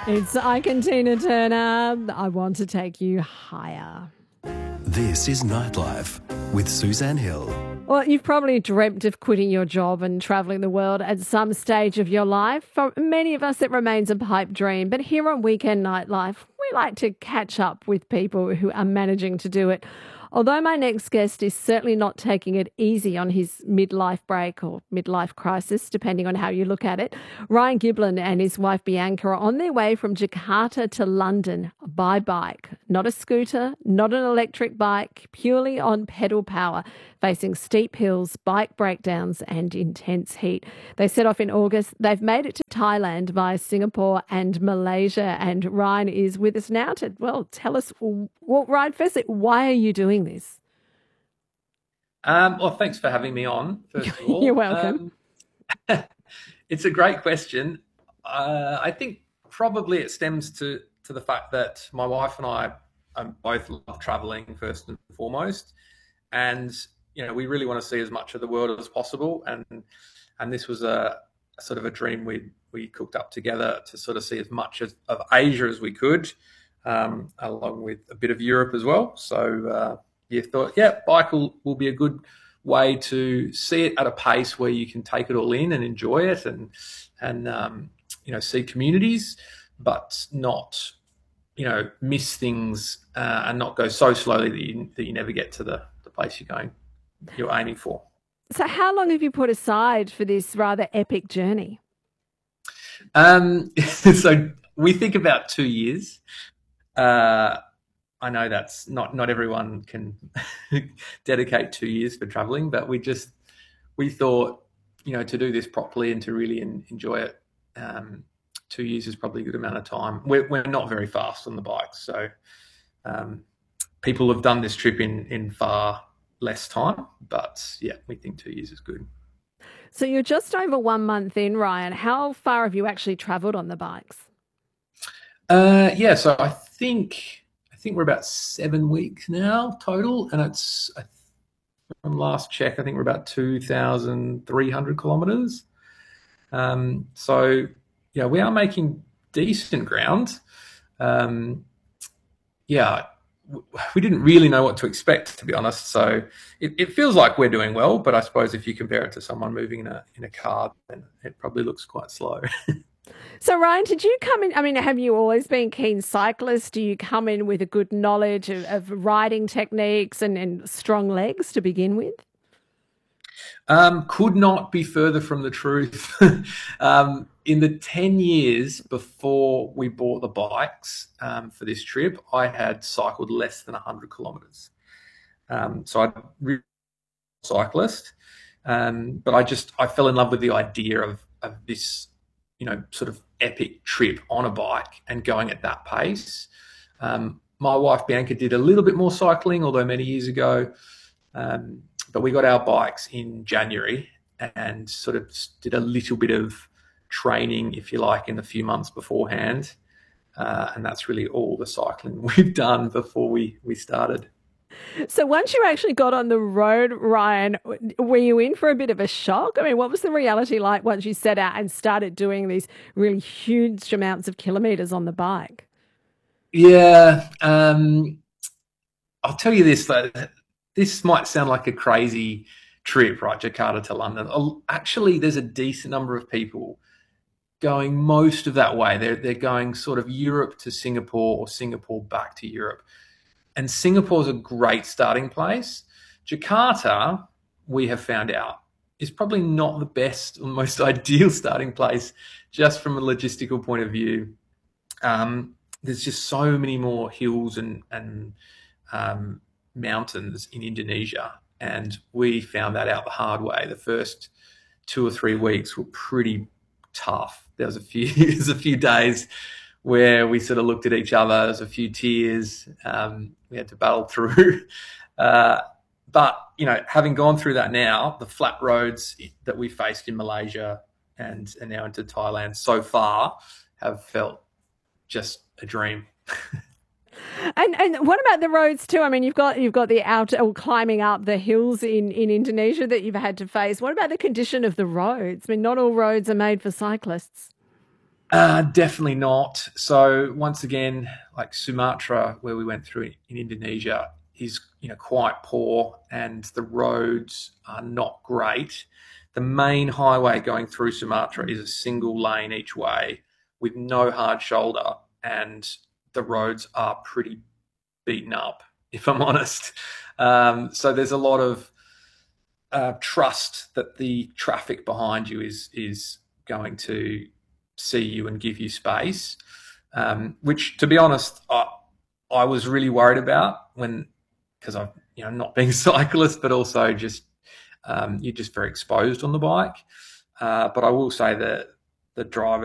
It's Ike and Tina Turner. I want to take you higher. This is Nightlife with Suzanne Hill. Well, you've probably dreamt of quitting your job and travelling the world at some stage of your life. For many of us, it remains a pipe dream. But here on Weekend Nightlife, we like to catch up with people who are managing to do it. Although my next guest is certainly not taking it easy on his midlife break or midlife crisis, depending on how you look at it, Ryan Giblin and his wife Bianca are on their way from Jakarta to London by bike. Not a scooter, not an electric bike, purely on pedal power, facing steep hills, bike breakdowns and intense heat. They set off in August. They've made it to Thailand via Singapore and Malaysia. And Ryan is with us now to, tell us, Ryan, firstly, why are you doing this? Well, thanks for having me on, first of all. You're welcome. It's a great question. I think probably it stems to the fact that my wife and I both love traveling first and foremost. And, we really want to see as much of the world as possible. And this was a sort of a dream we cooked up together to sort of see as much of Asia as we could, along with a bit of Europe as well. So, thought, bike will be a good way to see it at a pace where you can take it all in and enjoy it and see communities, but not, miss things and not go so slowly that you never get to the place you're aiming for. So how long have you put aside for this rather epic journey? So we think about 2 years. I know that's not everyone can dedicate 2 years for traveling, but we thought, to do this properly and to really enjoy it, 2 years is probably a good amount of time. We're not very fast on the bikes, so people have done this trip in far less time, but we think 2 years is good. So you're just over 1 month in, Ryan. How far have you actually travelled on the bikes? So I think we're about 7 weeks now total, and it's from last check, I think we're about 2,300 kilometres. So we are making decent ground. We didn't really know what to expect, to be honest. So it feels like we're doing well, but I suppose if you compare it to someone moving in a car, then it probably looks quite slow. So, Ryan, did you come in? I mean, have you always been keen cyclist? Do you come in with a good knowledge of riding techniques and strong legs to begin with? Could not be further from the truth. In the 10 years before we bought the bikes for this trip, I had cycled less than 100 kilometres. So I'm really a cyclist, but I fell in love with the idea of this, sort of epic trip on a bike and going at that pace. My wife Bianca did a little bit more cycling, although many years ago. But we got our bikes in January and sort of did a little bit of training, if you like, in the few months beforehand. And that's really all the cycling we've done before we started. So once you actually got on the road, Ryan, were you in for a bit of a shock? I mean, what was the reality like once you set out and started doing these really huge amounts of kilometres on the bike? Yeah. I'll tell you this, though. This might sound like a crazy trip, right? Jakarta to London. Actually, there's a decent number of people going most of that way. They're going sort of Europe to Singapore or Singapore back to Europe. And Singapore's a great starting place. Jakarta, we have found out, is probably not the best or most ideal starting place just from a logistical point of view. There's just so many more hills and mountains in Indonesia, and we found that out the hard way. The first 2 or 3 weeks were pretty tough. There was a few days where we sort of looked at each other. There's a few tears. We had to battle through. But having gone through that now, the flat roads that we faced in Malaysia and now into Thailand so far have felt just a dream. And what about the roads too? I mean, you've got the climbing up the hills in Indonesia that you've had to face. What about the condition of the roads? I mean, not all roads are made for cyclists. Definitely not. So once again, like Sumatra, where we went through in Indonesia, is quite poor, and the roads are not great. The main highway going through Sumatra is a single lane each way with no hard shoulder, and the roads are pretty beaten up, if I'm honest. So there's a lot of trust that the traffic behind you is going to see you and give you space, which, to be honest, I was really worried about because I've not being a cyclist, but also just you're just very exposed on the bike. But I will say that the drivers